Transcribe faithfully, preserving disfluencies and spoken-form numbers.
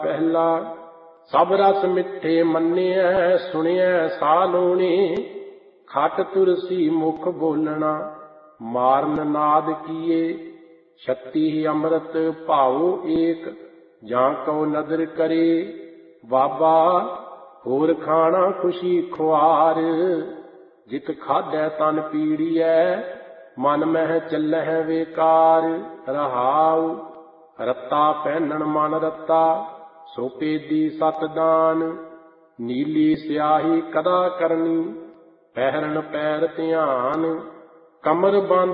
पहला सब रस मिठे मन्निया सुनिया सालोनी खट तुरसी मुख बोलना मारन नाद किए छत्ती अमृत भाओ एक जां को नदर करे बाबा होर खाना खुशी खुआर जित खादै तन पीड़ियै मन मह चलह बेकार रहाऊ रत्ता पहनन मन रत्ता सो पेदी सतदान नीली स्याही कदा करनी पहरन पैर ध्यान कमर बंद